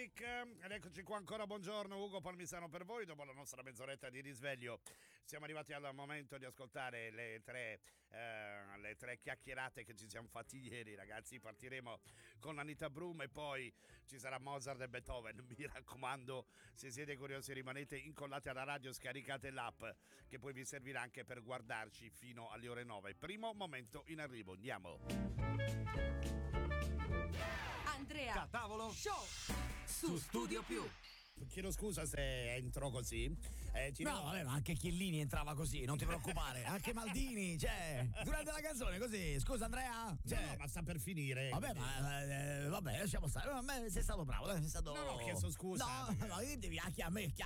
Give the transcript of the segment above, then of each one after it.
Music. Ed eccoci qua ancora, buongiorno Ugo Palmisano per voi. Dopo la nostra mezz'oretta di risveglio siamo arrivati al momento di ascoltare le tre chiacchierate che ci siamo fatti ieri, ragazzi. Partiremo con Anita Brum e poi ci sarà Mozart e Beethoven. Mi raccomando, se siete curiosi rimanete incollati alla radio, scaricate l'app che poi vi servirà anche per guardarci fino alle ore 9. Primo momento in arrivo, andiamo. Andrea Catavolo Show su Studio Più. Chiedo scusa se entro così. No, vabbè, ma anche Chiellini entrava così, non ti preoccupare. Anche Maldini, cioè, durante la canzone così. Scusa Andrea? Cioè, no, ma sta per finire. Vabbè, vabbè, lasciamo stare. Sei stato bravo, dai, sei stato. No, ho chiesto scusa. No, io devi anche a me.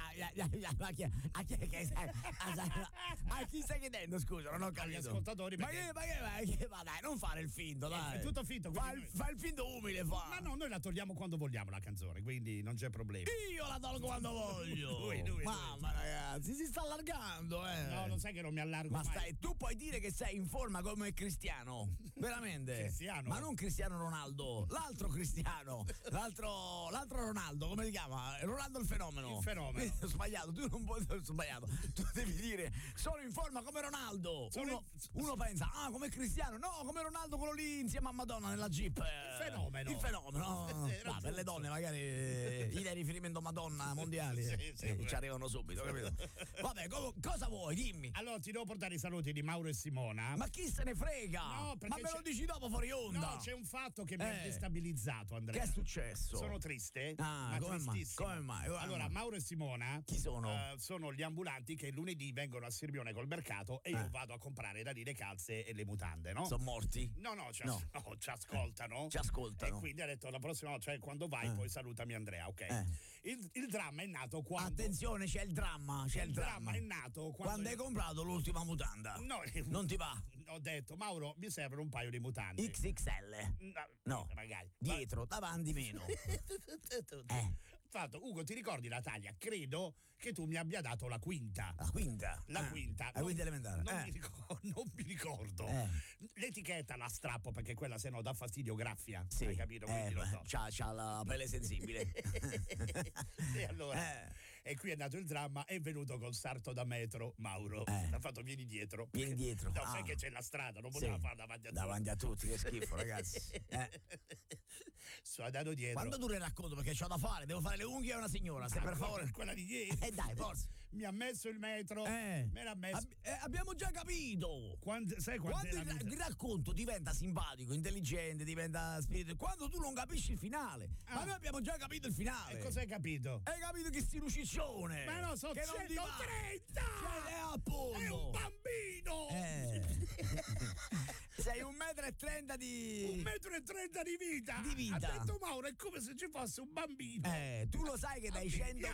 A chi stai chiedendo, scusa, non ho capito. Agli ascoltatori. Ma dai, non fare il finto, dai. È tutto finto. Fa il finto umile, fa. Ma no, noi la togliamo quando vogliamo la canzone, quindi non c'è problema. Io la tolgo quando voglio. Lui. Mamma ragazzi, si sta allargando, No, lo sai che non mi allargo ma mai. tu puoi dire che sei in forma come Cristiano, veramente. Cristiano? Ma non Cristiano Ronaldo, l'altro Cristiano, l'altro Ronaldo, come si chiama? Ronaldo il fenomeno. Il fenomeno. Ho sbagliato, tu non puoi, ho sbagliato. Tu devi dire sono in forma come Ronaldo. Uno pensa, come Cristiano, no, come Ronaldo, quello lì insieme a Madonna nella Jeep. Il fenomeno. Per le donne magari gli dai riferimento a Madonna mondiali. Sì, ci arrivano subito, capito? Vabbè, cosa vuoi? Dimmi. Allora ti devo portare i saluti di Mauro e Simona. Ma chi se ne frega? No, ma me lo dici dopo fuori onda? No, c'è un fatto che mi ha destabilizzato, Andrea. Che è successo? Sono triste. Ma come mai? Allora, Mauro e Simona chi sono? Sono gli ambulanti che lunedì vengono a Sirmione col mercato e io vado a comprare da lì le calze e le mutande, no? Sono morti? No, ci ascoltano. Ci ascoltano. E quindi ha detto la prossima volta, cioè quando vai poi salutami Andrea, ok? Il dramma è nato quando... Attenzione, c'è il dramma. Il dramma è nato quando hai comprato l'ultima mutanda. No, non ti va? Ho detto, Mauro, mi servono un paio di mutande. XXL. No, magari. Dietro, davanti meno. Fatto, Ugo, ti ricordi la taglia? Credo che tu mi abbia dato la quinta. La quinta? La quinta. La quinta elementare. Non mi ricordo. L'etichetta la strappo perché quella se no dà fastidio, graffia. Sì. Hai capito? Quindi lo so. C'ha la pelle sensibile. E allora, e qui è nato il dramma, è venuto col sarto da metro, Mauro. Ha fatto vieni dietro. No, sai che c'è la strada, non poteva fare davanti a tutti. Davanti a tutti, che schifo, ragazzi. Sto andando dietro. Quando tu le racconto, perché c'ho da fare, devo fare le unghie a una signora, se per favore. Quella di ieri. Dai, forza. Mi ha messo il metro. Me l'ha messo. Abbiamo già capito. Sai quando il racconto diventa simpatico, intelligente, diventa spirito. Quando tu non capisci il finale. Ma noi abbiamo già capito il finale. E cosa hai capito? Hai capito che sti luciccione. Ma no, sono 130. Appunto. È un bambino. Sei 1,30 m di... 1,30 m di vita. Di Ha detto Mauro, è come se ci fosse un bambino. Tu lo sai che dai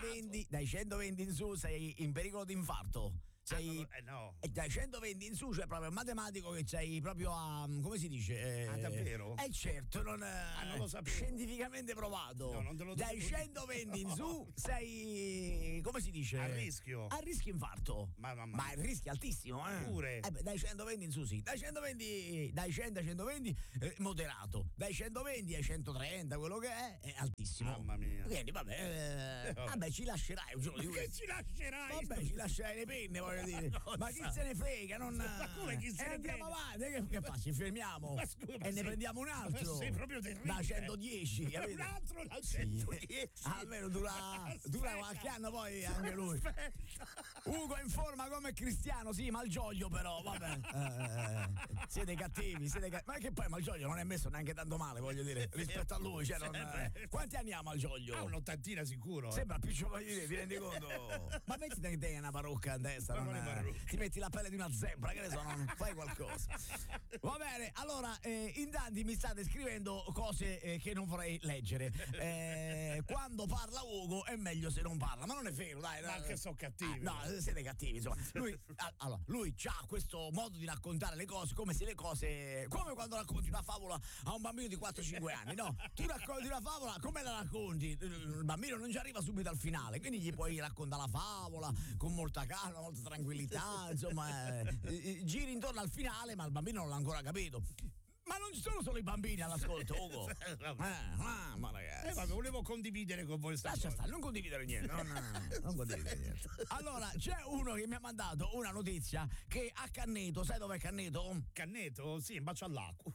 120 in su sei in pericolo di infarto. No. E dai 120 in su, cioè proprio il matematico che sei proprio a... come si dice? Davvero? Certo, non lo sapevo. Scientificamente provato. No, non te lo dai 120 in su sei... come si dice? A rischio. A rischio infarto. Ma il rischio è altissimo, Pure. Dai 120 in su sì. Dai 100 ai 120 moderato. Dai 120 ai 130, quello che è altissimo. Mamma mia. Quindi vabbè, ci lascerai un giorno di Che ci lascerai? Vabbè, ci lascerai le penne, voglio dire. Ma chi se ne frega? Ma come chi se ne andiamo frega? avanti, che fa? Ci fermiamo e ne prendiamo un altro. Sei proprio terribile. Da 110, capito? Un altro da 110. Almeno dura qualche anno poi anche lui. Ugo è in forma come Cristiano, sì, Malgioglio però, vabbè. Siete cattivi. Ma che poi Malgioglio non è messo neanche tanto male, voglio dire, rispetto a lui. Cioè quanti anni ha Malgioglio? Un'ottantina sicuro. Sembra più giovane di te, ti rendi conto? Ma mettiti che te una parrucca in testa, ti metti la pelle di una zebra, che ne so, non fai qualcosa. Va bene, allora in tanti mi state scrivendo cose che non vorrei leggere. Quando parla Ugo è meglio se non parla, ma non è vero, dai. Ma che sono cattivi. No, siete cattivi, insomma. Lui ha questo modo di raccontare le cose come se le cose, come quando racconti una favola a un bambino di 4-5 anni, no? Tu racconti una favola, come la racconti? Il bambino non ci arriva subito al finale, quindi gli puoi raccontare la favola con molta calma, molta tranquillità, insomma, giri intorno al finale, ma il bambino non l'ha ancora capito. Ma non ci sono solo i bambini all'ascolto, Ugo. Ma ragazzi. Vabbè, volevo condividere con voi sta Lascia cosa. stare, non condividere niente. Non condividere niente. Allora, c'è uno che mi ha mandato una notizia che a Canneto, sai dov'è Canneto? Canneto? Sì, in bacio all'acqua.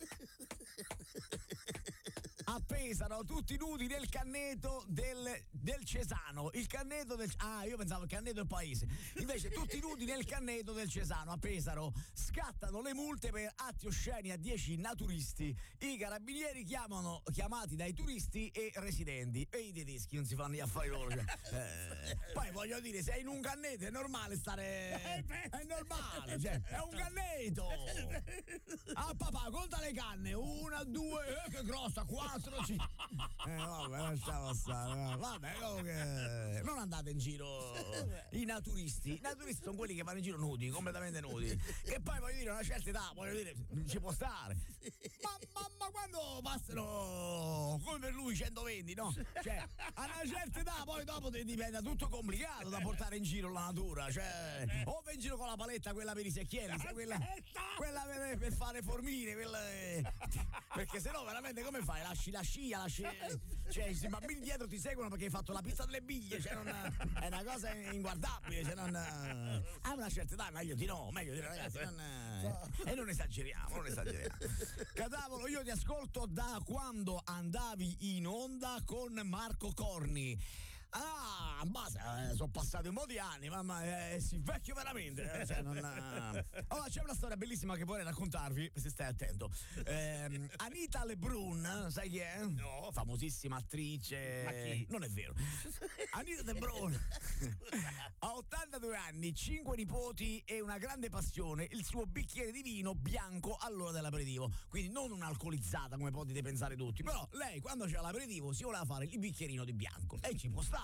A Pesaro, tutti nudi nel Canneto del Cesano. Il Canneto del... Ah, io pensavo il Canneto del paese. Invece tutti nudi nel Canneto del Cesano, a Pesaro. Scattano le multe per atti osceni a 10 naturisti. I carabinieri chiamati dai turisti e residenti. E i tedeschi non si fanno gli affari loro. Cioè. Poi voglio dire, sei in un canneto, è normale stare... È normale, cioè, è un canneto. Ah, papà, conta le canne. 1, 2, che grossa, 4, 5. Vabbè, lasciamo stare. Vabbè, comunque, non andate in giro i naturisti. I naturisti sono quelli che vanno in giro nudi, completamente nudi. Che poi voglio dire, a una certa età, voglio dire, ci può stare. Ma quando passano come per lui 120, no? Cioè, a una certa età poi dopo diventa tutto complicato da portare in giro la natura. Cioè, o vai in giro con la paletta, quella per i secchielli, quella per fare formine, perché sennò veramente come fai? Lasci la scia, cioè i bambini dietro ti seguono perché hai fatto la pista delle biglie, cioè è una cosa inguardabile, cioè a una certa età meglio di dire ragazzi, e non esageriamo. Cadavolo, io ti ascolto da quando andavi in onda con Marco Corni. Ah, basta, sono passati un po' di anni, mamma, si vecchio veramente. Cioè, Allora, c'è una storia bellissima che vorrei raccontarvi, se stai attento. Anita LeBrun, sai chi è? No. Famosissima attrice. Ma chi? Non è vero. Anita LeBrun ha 82 anni, 5 nipoti e una grande passione, il suo bicchiere di vino bianco all'ora dell'aperitivo. Quindi non un'alcolizzata come potete pensare tutti. Però lei, quando c'era l'aperitivo, si voleva fare il bicchierino di bianco. E ci può stare.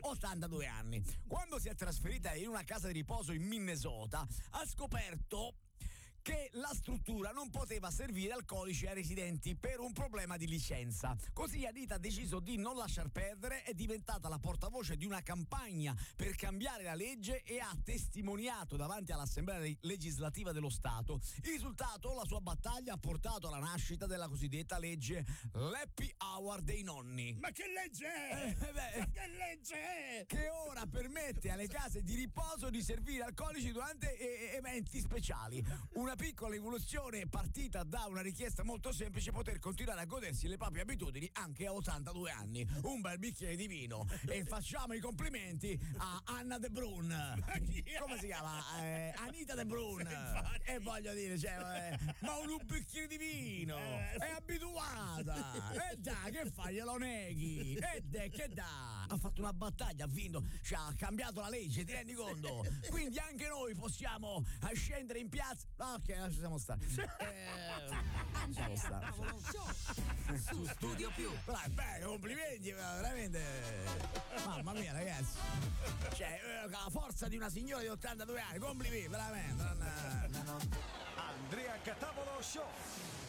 82 anni. Quando si è trasferita in una casa di riposo in Minnesota, ha scoperto che la struttura non poteva servire alcolici ai residenti per un problema di licenza. Così Anita ha deciso di non lasciar perdere, è diventata la portavoce di una campagna per cambiare la legge e ha testimoniato davanti all'Assemblea legislativa dello Stato. Il risultato, la sua battaglia ha portato alla nascita della cosiddetta legge l'Happy Hour dei nonni. Ma che legge è? Ma che legge è? Che ora permette alle case di riposo di servire alcolici durante eventi speciali. Una piccola evoluzione partita da una richiesta molto semplice: poter continuare a godersi le proprie abitudini anche a 82 anni. Un bel bicchiere di vino. E facciamo i complimenti a Anna De Brun. Come si chiama? Anita De Brun. E voglio dire, cioè, ma un bicchiere di vino. È abituata. E dai, che fai? Glielo neghi? E dai, che dà? Ha fatto una battaglia, ha vinto, cioè, ha cambiato la legge, ti rendi conto? Quindi anche noi possiamo scendere in piazza. Ok, lasciamo stare. Lasciamo stare. Su Studio Più. Beh, complimenti, veramente. Mamma mia, ragazzi. Cioè, la forza di una signora di 82 anni, complimenti, veramente. Andrea Catavolo Show.